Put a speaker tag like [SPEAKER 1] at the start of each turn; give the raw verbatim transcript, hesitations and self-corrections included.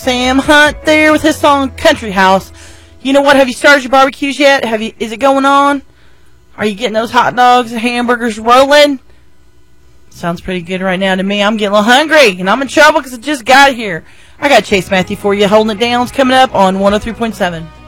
[SPEAKER 1] Sam Hunt there with his song Country House. You know what? Have you started your barbecues yet? Have you? Is it going on? Are you getting those hot dogs and hamburgers rolling? Sounds pretty good right now to me. I'm getting a little hungry, and I'm in trouble because I just got here. I got Chase Matthew for you. Holding It Down's coming up on one oh three point seven.